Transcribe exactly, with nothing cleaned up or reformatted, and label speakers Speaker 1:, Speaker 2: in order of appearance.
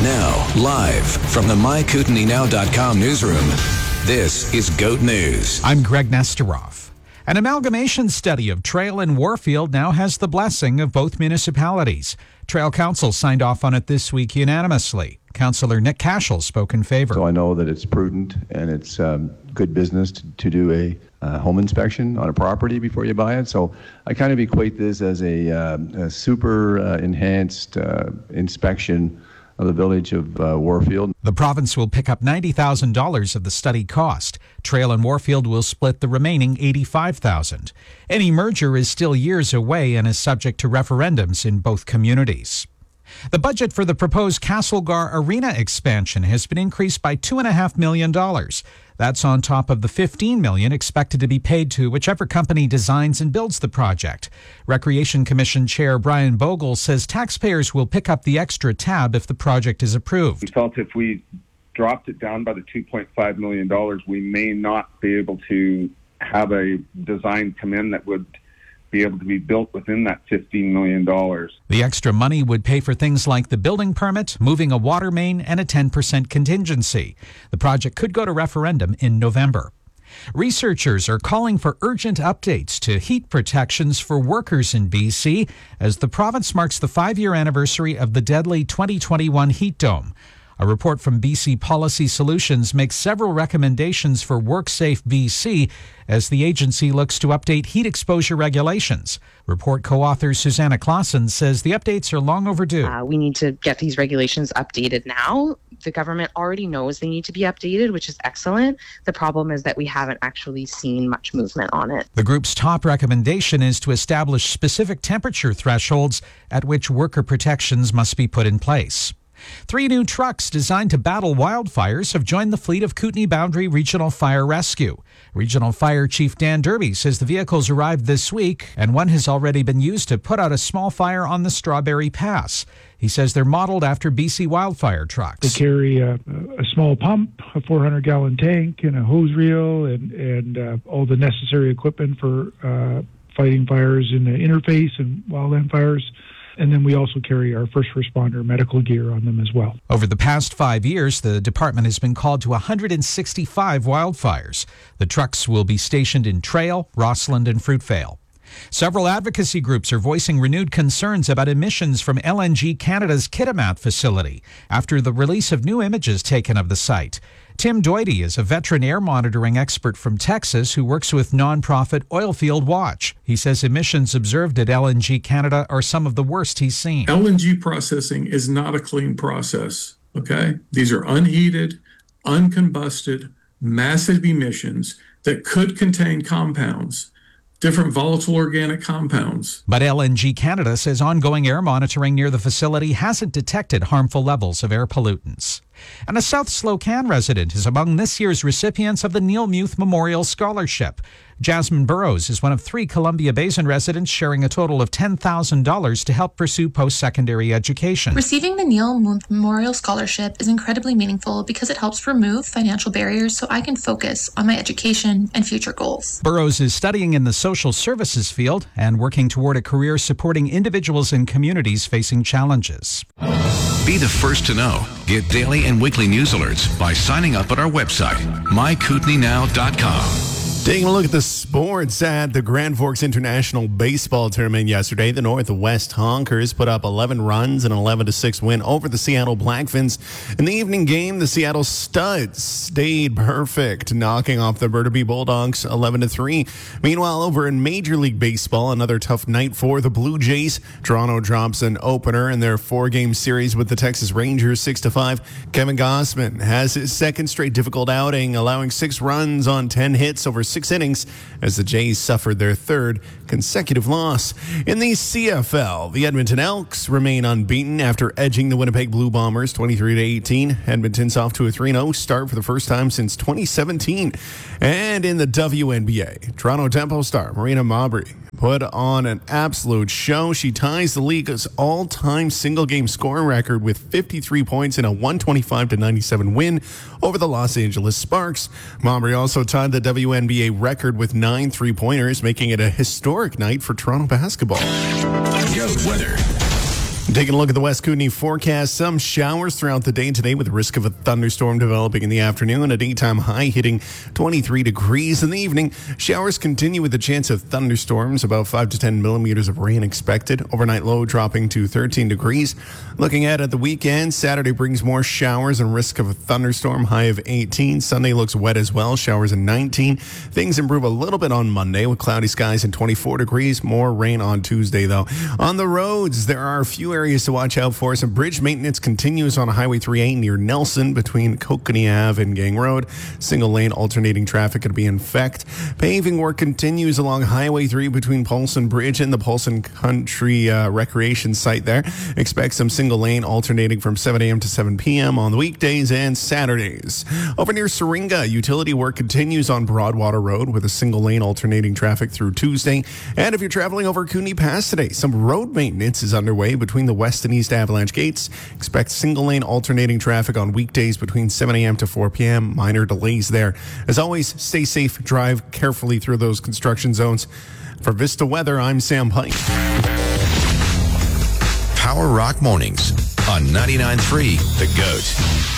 Speaker 1: Now, live from the my kootenai now dot com newsroom, this is GOAT News.
Speaker 2: I'm Greg Nesteroff. An amalgamation study of Trail and Warfield now has the blessing of both municipalities. Trail Council signed off on it this week unanimously. Councillor Nick Cashel spoke in favor.
Speaker 3: So I know that it's prudent and it's um, good business to, to do a uh, home inspection on a property before you buy it. So I kind of equate this as a, uh, a super uh, enhanced uh, inspection of the village of uh, Warfield.
Speaker 2: The province will pick up ninety thousand dollars of the study cost. Trail and Warfield will split the remaining eighty-five thousand dollars. Any merger is still years away and is subject to referendums in both communities. The budget for the proposed Castlegar Arena expansion has been increased by two point five million dollars. That's on top of the fifteen million dollars expected to be paid to whichever company designs and builds the project. Recreation Commission Chair Brian Bogle says taxpayers will pick up the extra tab if the project is approved.
Speaker 4: We felt if we dropped it down by the two point five million dollars, we may not be able to have a design come in that would be able to be built within that fifteen million dollars.
Speaker 2: The extra money would pay for things like the building permit, moving a water main, and a ten percent contingency. The project could go to referendum in November. Researchers are calling for urgent updates to heat protections for workers in B C as the province marks the five-year anniversary of the deadly twenty twenty-one heat dome. A report from B C Policy Solutions makes several recommendations for WorkSafe B C as the agency looks to update heat exposure regulations. Report co-author Susanna Clausen says the updates are long overdue.
Speaker 5: Uh, we need to get these regulations updated now. The government already knows they need to be updated, which is excellent. The problem is that we haven't actually seen much movement on it.
Speaker 2: The group's top recommendation is to establish specific temperature thresholds at which worker protections must be put in place. Three new trucks designed to battle wildfires have joined the fleet of Kootenay Boundary Regional Fire Rescue. Regional Fire Chief Dan Derby says the vehicles arrived this week, and one has already been used to put out a small fire on the Strawberry Pass. He says they're modeled after B C wildfire trucks.
Speaker 6: They carry a, a small pump, a four hundred gallon tank, and a hose reel, and, and uh, all the necessary equipment for uh, fighting fires in the interface and wildland fires. And then we also carry our first responder medical gear on them as well.
Speaker 2: Over the past five years, the department has been called to one hundred sixty-five wildfires. The trucks will be stationed in Trail, Rossland, and Fruitvale. Several advocacy groups are voicing renewed concerns about emissions from L N G Canada's Kitimat facility after the release of new images taken of the site. Tim Doity is a veteran air monitoring expert from Texas who works with nonprofit Oilfield Watch. He says emissions observed at L N G Canada are some of the worst he's seen.
Speaker 7: L N G processing is not a clean process, okay? These are unheated, uncombusted, massive emissions that could contain compounds, different volatile organic compounds.
Speaker 2: But L N G Canada says ongoing air monitoring near the facility hasn't detected harmful levels of air pollutants. And a South Slocan resident is among this year's recipients of the Neil Muth Memorial Scholarship. Jasmine Burrows is one of three Columbia Basin residents sharing a total of ten thousand dollars to help pursue post-secondary education.
Speaker 8: Receiving the Neil Muth Memorial Scholarship is incredibly meaningful because it helps remove financial barriers so I can focus on my education and future goals.
Speaker 2: Burrows is studying in the social services field and working toward a career supporting individuals and communities facing challenges.
Speaker 1: Be the first to know. Get daily and weekly news alerts by signing up at our website, my kootenai now dot com.
Speaker 9: Taking a look at the sports at the Grand Forks International Baseball Tournament yesterday, the Northwest Honkers put up eleven runs and an eleven to six win over the Seattle Blackfins. In the evening game, the Seattle Studs stayed perfect, knocking off the Burnaby Bulldogs eleven to three. Meanwhile, over in Major League Baseball, another tough night for the Blue Jays. Toronto drops an opener in their four-game series with the Texas Rangers six to five. Kevin Gausman has his second straight difficult outing, allowing six runs on ten hits over six innings as the Jays suffered their third consecutive loss. In the C F L, the Edmonton Elks remain unbeaten after edging the Winnipeg Blue Bombers twenty-three to eighteen. Edmonton's off to a three and oh start for the first time since twenty seventeen. And in the W N B A, Toronto Tempo star Marina Mabrey put on an absolute show. She ties the league's all-time single-game scoring record with fifty-three points in a one twenty-five to ninety-seven win over the Los Angeles Sparks. Mabrey also tied the W N B A record with nine three-pointers, making it a historic night for Toronto basketball.
Speaker 1: Goat weather.
Speaker 9: Taking a look at the West Kootenay forecast, some showers throughout the day today with the risk of a thunderstorm developing in the afternoon. A daytime high hitting twenty-three degrees. In the evening, showers continue with a chance of thunderstorms, about five to ten millimeters of rain expected. Overnight low dropping to thirteen degrees. Looking ahead at the weekend, Saturday brings more showers and risk of a thunderstorm, high of eighteen. Sunday looks wet as well, showers at nineteen. Things improve a little bit on Monday with cloudy skies and twenty-four degrees. More rain on Tuesday, though. On the roads, there are a few areas to watch out for. Some bridge maintenance continues on Highway three A near Nelson between Kokanee Ave and Gang Road. Single lane alternating traffic could be in effect. Paving work continues along Highway three between Paulson Bridge and the Paulson Country uh, Recreation site there. Expect some single lane alternating from seven a.m. to seven p.m. on the weekdays and Saturdays. Over near Syringa, utility work continues on Broadwater Road with a single lane alternating traffic through Tuesday. And if you're traveling over Kootenay Pass today, some road maintenance is underway between the West and East Avalanche gates. Expect single lane alternating traffic on weekdays between seven a.m. to four p.m. Minor delays there. As always, stay safe, drive carefully through those construction zones. For Vista Weather, I'm Sam Pike.
Speaker 1: Power Rock Mornings on ninety-nine point three The Goat.